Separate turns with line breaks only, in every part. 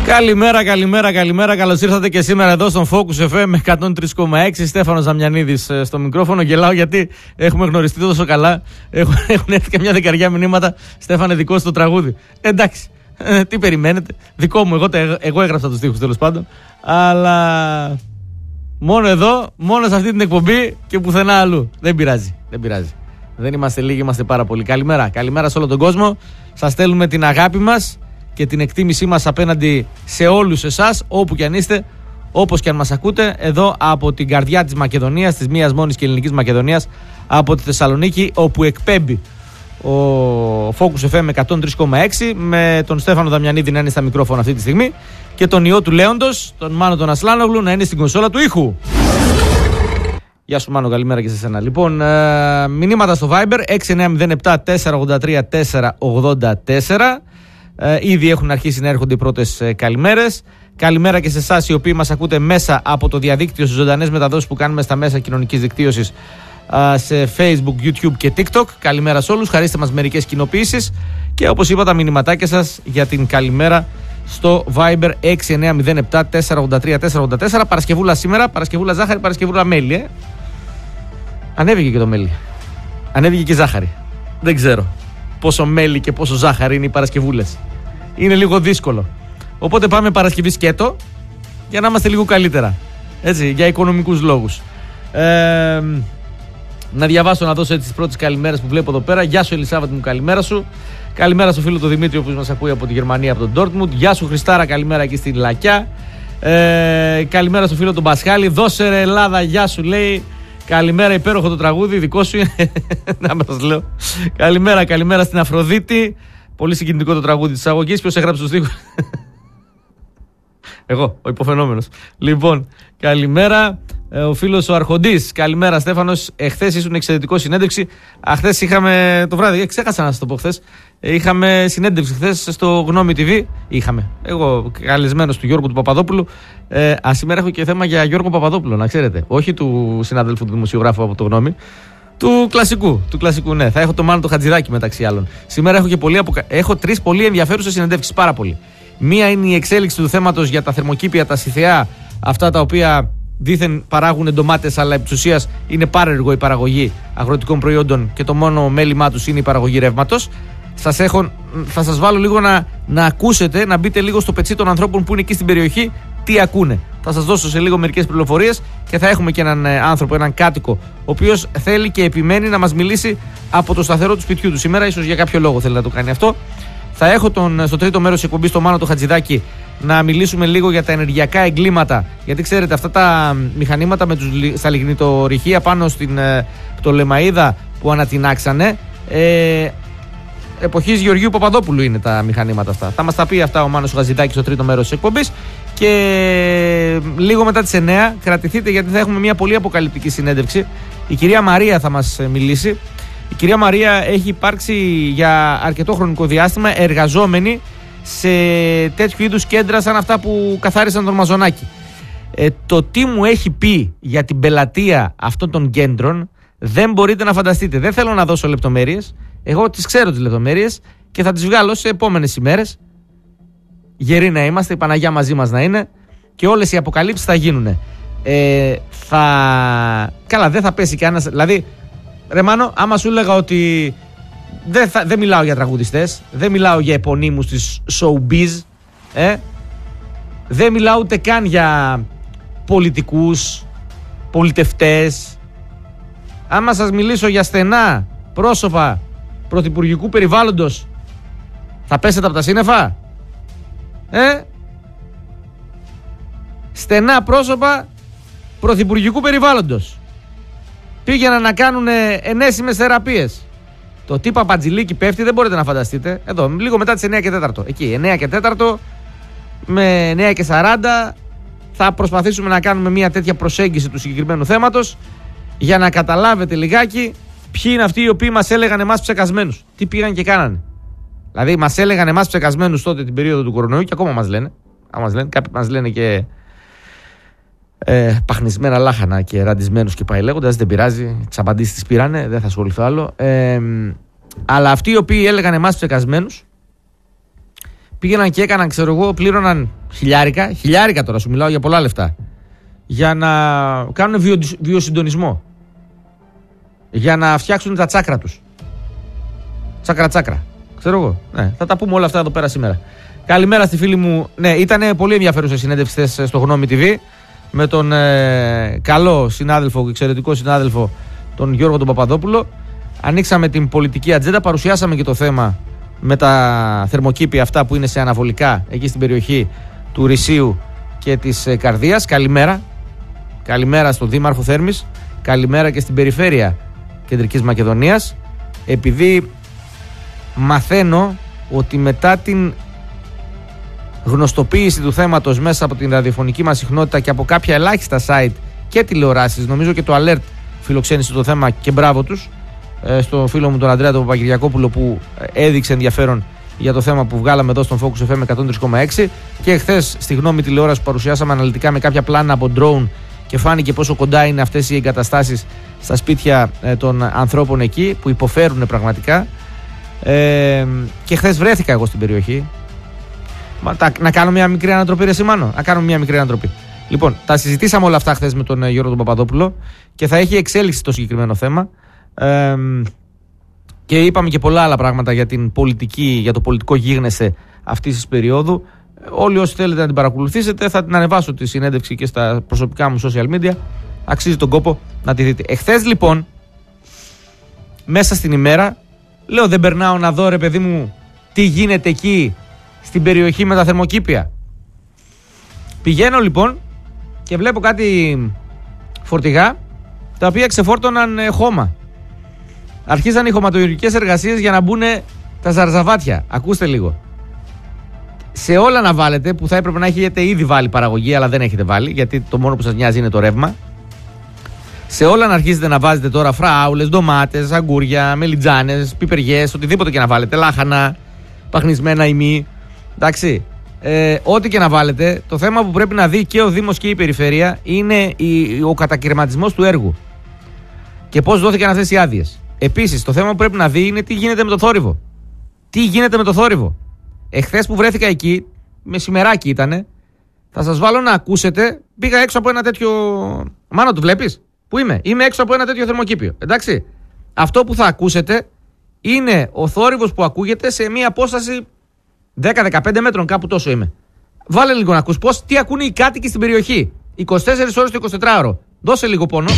Καλημέρα. Καλώς ήρθατε και σήμερα εδώ στον Focus FM 103,6. Στέφανος Δαμιανίδης στο μικρόφωνο. Γελάω γιατί έχουμε γνωριστεί τόσο καλά. Έχουν έρθει και μια δεκαριά μηνύματα. Στέφανε, δικό στο τραγούδι. Εντάξει, τι περιμένετε. Δικό μου, εγώ έγραψα τους στίχους τέλος πάντων. Αλλά μόνο εδώ, μόνο σε αυτή την εκπομπή και πουθενά αλλού. Δεν πειράζει. Δεν είμαστε λίγοι, είμαστε πάρα πολλοί. Καλημέρα σε όλο τον κόσμο. Σας στέλνουμε την αγάπη μας και την εκτίμησή μας απέναντι σε όλους εσάς, όπου κι αν είστε, όπως κι αν μας ακούτε, εδώ από την καρδιά της Μακεδονίας, της μίας μόνης και ελληνικής Μακεδονίας, από τη Θεσσαλονίκη, όπου εκπέμπει ο Focus FM 103,6, με τον Στέφανο Δαμιανίδη να είναι στα μικρόφωνα αυτή τη στιγμή και τον ιό του Λέοντος, τον Μάνο τον Ασλάνογλου, να είναι στην κονσόλα του ήχου. Γεια σου Μάνο, καλημέρα και σε σένα. Λοιπόν, μηνύματα στο Viber 6907 483 484. Ήδη έχουν αρχίσει να έρχονται οι πρώτες καλημέρες. Καλημέρα και σε εσάς οι οποίοι μας ακούτε μέσα από το διαδίκτυο στις ζωντανές μεταδόσεις που κάνουμε στα μέσα κοινωνικής δικτύωσης, σε Facebook, YouTube και TikTok. Καλημέρα σε όλους. Χαρίστε μας μερικές κοινοποιήσεις και όπως είπα τα μηνυματάκια σας για την καλημέρα στο Viber 6907 483 484. Παρασκευούλα σήμερα, Παρασκευούλα ζάχαρη, Παρασκευούλα μέλι. Ανέβηκε και το μέλι. Ανέβηκε και ζάχαρη. Δεν ξέρω πόσο μέλι και πόσο ζάχαρη είναι οι Παρασκευούλες. Είναι λίγο δύσκολο. Οπότε πάμε Παρασκευή σκέτο για να είμαστε λίγο καλύτερα. Έτσι, για οικονομικούς λόγους. Να διαβάσω, να δώσω έτσι τις πρώτες καλημέρες που βλέπω εδώ πέρα. Γεια σου Ελισάβετ μου, καλημέρα σου. Καλημέρα στο φίλο του Δημήτρη που μας ακούει από τη Γερμανία, από τον Ντόρτμουντ. Γεια σου Χριστάρα, καλημέρα εκεί στην Λακιά. Καλημέρα στο φίλο του Μπασχάλη. Δώσε ρε Ελλάδα, γεια σου λέει. Καλημέρα, υπέροχο το τραγούδι, δικό σου είναι. Να μας λέω. Καλημέρα στην Αφροδίτη. Πολύ συγκινητικό το τραγούδι της αγωγής. Ποιος έγραψε τους στίχους? Εγώ, ο υποφαινόμενος. Λοιπόν, καλημέρα. Ο φίλος ο Αρχοντής. Καλημέρα, Στέφανος. Εχθές ήσουν εξαιρετικό συνέντευξη. Χθες είχαμε το βράδυ. Ξέχασα να σας το πω χθες. Είχαμε συνέντευξη χθες στο Γνώμη TV. Εγώ καλεσμένος του Γιώργου του Παπαδόπουλου. Σήμερα έχω και θέμα για Γιώργο Παπαδόπουλο, να ξέρετε. Όχι του συναδέλφου του δημοσιογράφου από το Γνώμη. Του κλασικού, ναι. Θα έχω το Μάνο το Χατζηδάκη μεταξύ άλλων. Σήμερα έχω τρεις πολύ ενδιαφέρουσες συνεντεύξεις, πάρα πολύ. Μία είναι η εξέλιξη του θέματος για τα θερμοκήπια, τα ΣΥΘΕΑ, αυτά τα οποία δήθεν παράγουν ντομάτες, αλλά επί της ουσίας είναι πάρεργο η παραγωγή αγροτικών προϊόντων και το μόνο μέλημά τους είναι η παραγωγή ρεύματος. Θα σας βάλω λίγο να ακούσετε, να μπείτε λίγο στο πετσί των ανθρώπων που είναι εκεί στην περιοχή, τι ακούνε. Θα σας δώσω σε λίγο μερικές πληροφορίες και θα έχουμε και έναν άνθρωπο, έναν κάτοικο, ο οποίος θέλει και επιμένει να μας μιλήσει από το σταθερό του σπιτιού του σήμερα, ίσως για κάποιο λόγο θέλει να το κάνει αυτό. Θα έχω στο τρίτο μέρος της εκπομπής, το Μάνο το Χατζηδάκη, να μιλήσουμε λίγο για τα ενεργειακά εγκλήματα. Γιατί ξέρετε, αυτά τα μηχανήματα στα λιγνητορυχεία πάνω στην Πτολεμαΐδα που ανατινάξανε, εποχής Γεωργίου Παπαδόπουλου είναι τα μηχανήματα αυτά. Θα μας τα πει αυτά ο Μάνος Χατζηδάκης στο τρίτο μέρος της εκπομπής. Και λίγο μετά τις 9 κρατηθείτε, γιατί θα έχουμε μια πολύ αποκαλυπτική συνέντευξη. Η κυρία Μαρία θα μας μιλήσει. Η κυρία Μαρία έχει υπάρξει για αρκετό χρονικό διάστημα εργαζόμενη σε τέτοιου είδους κέντρα σαν αυτά που καθάρισαν τον Μαζονάκη. Το τι μου έχει πει για την πελατεία αυτών των κέντρων δεν μπορείτε να φανταστείτε. Δεν θέλω να δώσω λεπτομέρειες. Εγώ τις ξέρω τις λεπτομέρειες και θα τις βγάλω σε επόμενες ημέρες. Γεροί να είμαστε, η Παναγιά μαζί μας να είναι και όλες οι αποκαλύψεις θα γίνουν. Καλά, δεν θα πέσει κανένας. Δηλαδή, ρε Μάνο, άμα σου έλεγα ότι δεν μιλάω για τραγουδιστές, δεν μιλάω για επωνύμους της showbiz, δεν μιλάω ούτε καν για πολιτικούς, πολιτευτές. Άμα σας μιλήσω για στενά πρόσωπα πρωθυπουργικού περιβάλλοντος, θα πέσετε από τα σύννεφα? Στενά πρόσωπα πρωθυπουργικού περιβάλλοντος πήγαιναν να κάνουν ενέσιμες θεραπείες. Το τι Παπατζηλίκη πέφτει δεν μπορείτε να φανταστείτε. Εδώ, λίγο μετά τις 9 και 4. Εκεί, 9 και 4 με 9 και 40 θα προσπαθήσουμε να κάνουμε μια τέτοια προσέγγιση του συγκεκριμένου θέματος για να καταλάβετε λιγάκι ποιοι είναι αυτοί οι οποίοι μας έλεγαν εμάς ψεκασμένους. Τι πήγαν και κάνανε. Δηλαδή, μας έλεγαν εμάς ψεκασμένους τότε την περίοδο του κορονοϊού και ακόμα μας λένε. Κάποιοι μας λένε και παχνισμένα λάχανα και ραντισμένους και πάει λέγοντας. Δεν πειράζει, τις απαντήσεις τις πήρανε, δεν θα ασχοληθώ άλλο. Αλλά αυτοί οι οποίοι έλεγαν εμάς ψεκασμένους πήγαιναν και έκαναν, ξέρω εγώ, πλήρωναν χιλιάρικα τώρα, σου μιλάω για πολλά λεφτά, για να κάνουν βιοσυντονισμό. Για να φτιάξουν τα τσάκρα τους. Τσάκρα. Ξέρω εγώ. Ναι, θα τα πούμε όλα αυτά εδώ πέρα σήμερα. Καλημέρα στη φίλη μου. Ναι, ήταν πολύ ενδιαφέρουσα συνέντευξη χθες στο Γνώμη TV με τον καλό συνάδελφο και εξαιρετικό συνάδελφο τον Γιώργο τον Παπαδόπουλο. Ανοίξαμε την πολιτική ατζέντα, παρουσιάσαμε και το θέμα με τα θερμοκήπια αυτά που είναι σε αναβολικά εκεί στην περιοχή του Ρησίου και της Καρδίας. Καλημέρα. Καλημέρα στον Δήμαρχο Θέρμης. Καλημέρα και στην περιφέρεια Κεντρικής Μακεδονίας. Επειδή μαθαίνω ότι μετά την γνωστοποίηση του θέματος μέσα από την ραδιοφωνική μας συχνότητα και από κάποια ελάχιστα site και τηλεοράσεις, νομίζω και το Alert φιλοξένησε το θέμα και μπράβο τους, στο φίλο μου τον Ανδρέα τον Παπακυριακόπουλο που έδειξε ενδιαφέρον για το θέμα που βγάλαμε εδώ στον Focus FM 103,6, και χθες στη Γνώμη τηλεόραση που παρουσιάσαμε αναλυτικά με κάποια πλάνα από drone και φάνηκε πόσο κοντά είναι αυτές οι εγκαταστάσεις στα σπίτια των ανθρώπων εκεί που υποφέρουν πραγματικά. Και χθες βρέθηκα εγώ στην περιοχή. Να κάνω μια μικρή ανατροπή, ρε Σιμάνο. Να κάνω μια μικρή ανατροπή. Λοιπόν, τα συζητήσαμε όλα αυτά χθες με τον Γιώργο τον Παπαδόπουλο και θα έχει εξέλιξη το συγκεκριμένο θέμα. Και είπαμε και πολλά άλλα πράγματα για την πολιτική, για το πολιτικό γίγνεσθε αυτής της περίοδου. Όλοι όσοι θέλετε να την παρακολουθήσετε, θα την ανεβάσω τη συνέντευξη και στα προσωπικά μου social media. Αξίζει τον κόπο να τη δείτε. Εχθές λοιπόν, μέσα στην ημέρα, λέω δεν περνάω να δω, ρε παιδί μου, τι γίνεται εκεί στην περιοχή με τα θερμοκήπια. Πηγαίνω λοιπόν και βλέπω κάτι φορτηγά τα οποία ξεφόρτωναν χώμα. Αρχίζαν οι χωματουργικές εργασίες για να μπουν τα ζαρζαβάτια. Ακούστε λίγο. Σε όλα να βάλετε, που θα έπρεπε να έχετε ήδη βάλει παραγωγή, αλλά δεν έχετε βάλει, γιατί το μόνο που σας νοιάζει είναι το ρεύμα. Σε όλα να αρχίζετε να βάζετε τώρα φράουλες, ντομάτες, αγκούρια, μελιτζάνες, πιπεριές, οτιδήποτε και να βάλετε, λάχανα, παχνισμένα ημί. Εντάξει. Ό,τι και να βάλετε, το θέμα που πρέπει να δει και ο Δήμος και η Περιφέρεια είναι ο κατακαιρματισμός του έργου. Και πώς δόθηκαν αυτές οι άδειες. Επίσης, το θέμα που πρέπει να δει είναι τι γίνεται με το θόρυβο. Τι γίνεται με το θόρυβο. Εχθές που βρέθηκα εκεί, μεσημεράκι ήτανε, θα σας βάλω να ακούσετε. Πήγα έξω από ένα τέτοιο. Μάνο, το βλέπεις? Πού είμαι? Είμαι έξω από ένα τέτοιο θερμοκήπιο. Εντάξει. Αυτό που θα ακούσετε είναι ο θόρυβος που ακούγεται σε μία απόσταση 10-15 μέτρων, κάπου τόσο είμαι. Βάλε λίγο να ακούς τι ακούνε οι κάτοικοι στην περιοχή. 24 ώρες το 24ωρο. Δώσε λίγο πόνο.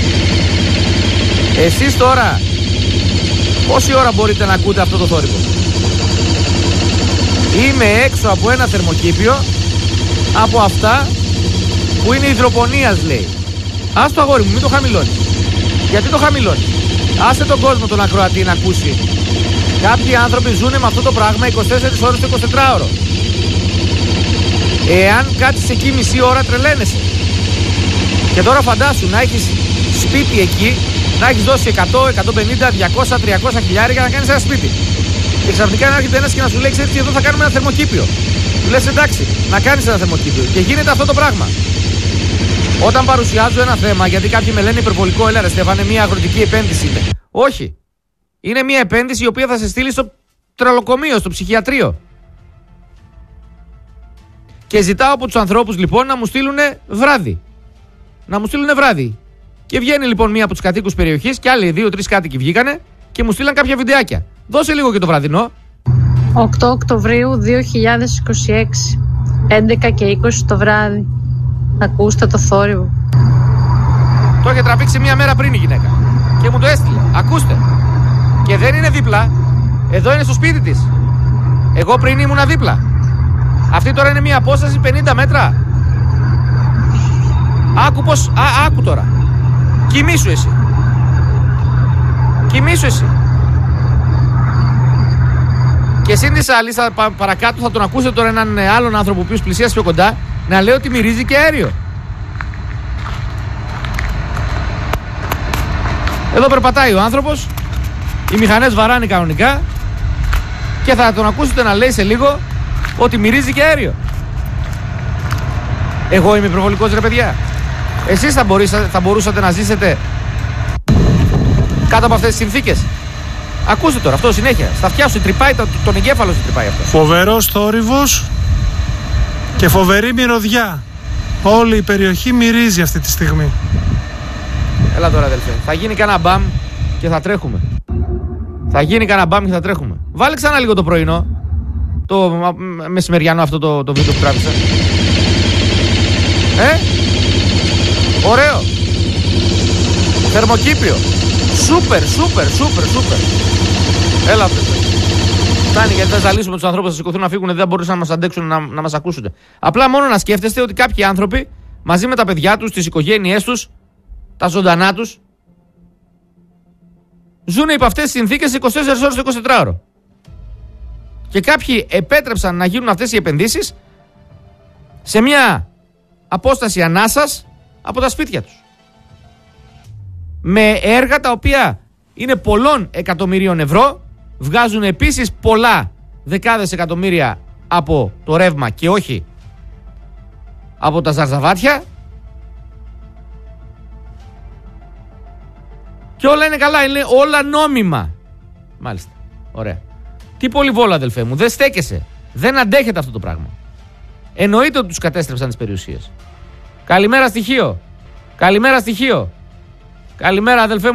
Εσείς τώρα, πόση ώρα μπορείτε να ακούτε αυτό το θόρυβο? Είμαι έξω από ένα θερμοκήπιο, από αυτά που είναι υδροπονίας, λέει. Ας το αγόρι μου, μην το χαμηλώνεις. Γιατί το χαμηλώνεις? Άσε τον κόσμο τον ακροατή να ακούσει. Κάποιοι άνθρωποι ζουν με αυτό το πράγμα 24 ώρες το 24ωρο. Εάν κάτσεις εκεί μισή ώρα, τρελαίνεσαι. Και τώρα φαντάσου να έχεις σπίτι εκεί, να έχεις δώσει 100, 150, 200, 300 χιλιάρια να κάνεις ένα σπίτι. Και ξαφνικά να έρχεται ένας και να σου λέει: ξέρεις τι, εδώ θα κάνουμε ένα θερμοκήπιο. Του λες εντάξει, να κάνεις ένα θερμοκήπιο. Και γίνεται αυτό το πράγμα. Όταν παρουσιάζω ένα θέμα, γιατί κάποιοι με λένε υπερβολικό, έλα ρε Στέφανε, μια αγροτική επένδυση είναι. Όχι. Είναι μια επένδυση η οποία θα σε στείλει στο τρελοκομείο, στο ψυχιατρίο. Και ζητάω από τους ανθρώπους λοιπόν να μου στείλουν βράδυ. Να μου στείλουν βράδυ. Και βγαίνει λοιπόν μία από τους κατοίκους περιοχής και άλλοι 2-3 κάτοικοι βγήκανε και μου στείλαν κάποια βιντεάκια. Δώσε λίγο και το βραδινό.
8 Οκτωβρίου 2026, 11 και 20 το βράδυ. Ακούστε το θόρυβο.
Το είχε τραβήξει μία μέρα πριν η γυναίκα και μου το έστειλε. Ακούστε. Και δεν είναι δίπλα. Εδώ είναι στο σπίτι της. Εγώ πριν ήμουνα δίπλα. Αυτή τώρα είναι μία απόσταση 50 μέτρα. Άκου πως. Άκου τώρα. Κοιμήσου εσύ. Κοιμήσου εσύ. Και σύν της άλλης παρακάτω θα τον ακούσετε τώρα έναν άλλον άνθρωπο που πλησίασε πιο κοντά να λέει ότι μυρίζει και αέριο. Εδώ περπατάει ο άνθρωπος, οι μηχανές βαράνε κανονικά και θα τον ακούσετε να λέει σε λίγο ότι μυρίζει και αέριο. Εγώ είμαι υπερβολικός, ρε παιδιά? Εσείς θα μπορούσατε να ζήσετε κάτω από αυτές τις συνθήκες? Ακούστε τώρα, αυτό συνέχεια. Στα αυτιά σου τρυπάει, τον εγκέφαλο σου τρυπάει αυτό.
Φοβερός θόρυβος και φοβερή μυρωδιά. Όλη η περιοχή μυρίζει αυτή τη στιγμή.
Έλα τώρα, αδελφέ. Θα γίνει κανένα μπαμ και θα τρέχουμε. Θα γίνει κανένα μπαμ και θα τρέχουμε. Βάλε ξανά λίγο το πρωινό. Το μεσημεριανό αυτό το βίντεο που τράβησα. Ωραίο. Θερμοκήπιο. Σούπερ. Έλα, φτάνει, γιατί θα ζαλίσουμε τους ανθρώπους, θα σηκωθούν να φύγουν, δεν θα μπορούσαν να μας αντέξουν να μας ακούσουν. Απλά μόνο να σκέφτεστε ότι κάποιοι άνθρωποι μαζί με τα παιδιά τους, τις οικογένειές τους, τα ζωντανά τους, ζουν υπό αυτές τις συνθήκες 24 ώρες το 24ωρο. Και κάποιοι επέτρεψαν να γίνουν αυτές οι επενδύσεις σε μια απόσταση ανάσας από τα σπίτια τους. Με έργα τα οποία είναι πολλών εκατομμυρίων ευρώ, βγάζουν επίσης πολλά δεκάδες εκατομμύρια από το ρεύμα και όχι από τα ζαρζαβάτια, και όλα είναι καλά, είναι όλα νόμιμα. Μάλιστα, ωραία. Τι πολυβόλα, αδελφέ μου, δεν στέκεσαι, δεν αντέχετε αυτό το πράγμα. Εννοείται ότι τους κατέστρεψαν τις περιουσίες. Καλημέρα στοιχείο. Καλημέρα, αδελφέ μου.